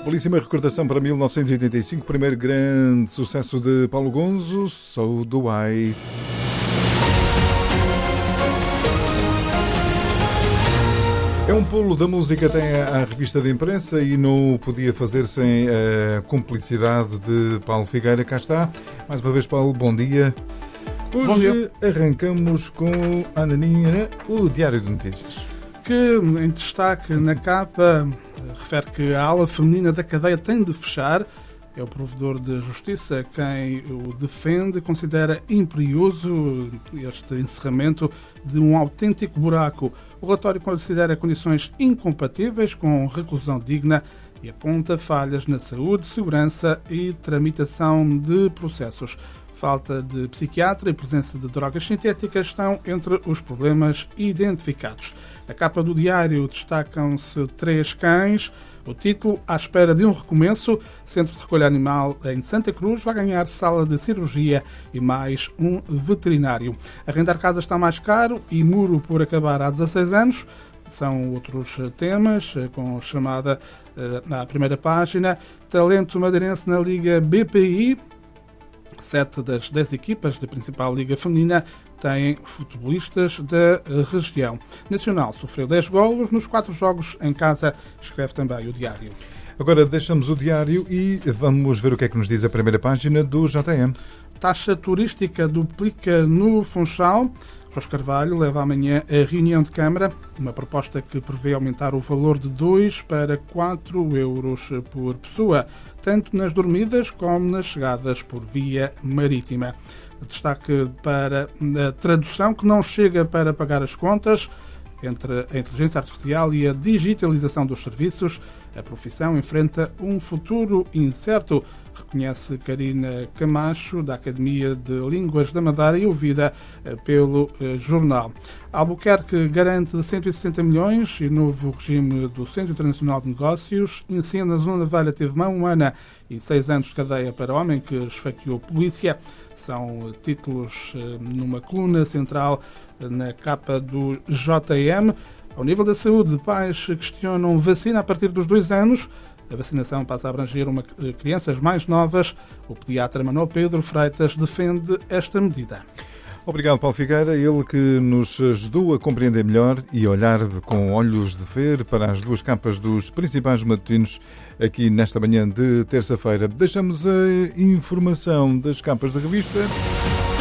Belíssima recordação para 1985, primeiro grande sucesso de Paulo Gonzo, So Do I. É um pulo da música até à revista de imprensa e não podia fazer sem a cumplicidade de Paulo Figueira. Cá está. Mais uma vez, Paulo, bom dia. Hoje arrancamos com a Ananinha, o Diário de Notícias. Que, em destaque na capa, refere que a ala feminina da cadeia tem de fechar. É o provedor de justiça quem o defende, considera imperioso este encerramento de um autêntico buraco. O relatório considera condições incompatíveis com reclusão digna e aponta falhas na saúde, segurança e tramitação de processos. Falta de psiquiatra e presença de drogas sintéticas estão entre os problemas identificados. Na capa do diário destacam-se 3 cães. O título, à espera de um recomeço, Centro de Recolha Animal em Santa Cruz vai ganhar sala de cirurgia e mais um veterinário. Arrendar casa está mais caro e muro por acabar há 16 anos. São outros temas, com chamada na primeira página. Talento madeirense na Liga BPI. 7 das 10 equipas da principal Liga Feminina têm futebolistas da região. Nacional sofreu 10 golos nos 4 jogos em casa, escreve também o diário. Agora deixamos o diário e vamos ver o que é que nos diz a primeira página do JM. Taxa turística duplica no Funchal. Jorge Carvalho leva amanhã a reunião de Câmara, uma proposta que prevê aumentar o valor de 2 para 4 euros por pessoa, tanto nas dormidas como nas chegadas por via marítima. Destaque para a tradução que não chega para pagar as contas. Entre a inteligência artificial e a digitalização dos serviços, a profissão enfrenta um futuro incerto, reconhece Karina Camacho, da Academia de Línguas da Madeira e ouvida pelo jornal. Albuquerque garante 160 milhões e novo regime do Centro Internacional de Negócios. Incêndio na Zona Velha teve mão humana e 6 anos de cadeia para homem que esfaqueou polícia. São títulos numa coluna central na capa do JM. Ao nível da saúde, pais questionam vacina a partir dos 2 anos. A vacinação passa a abranger crianças mais novas. O pediatra Manuel Pedro Freitas defende esta medida. Obrigado, Paulo Figueira, ele que nos ajudou a compreender melhor e olhar com olhos de ver para as 2 capas dos principais matutinos aqui nesta manhã de terça-feira. Deixamos a informação das capas da revista.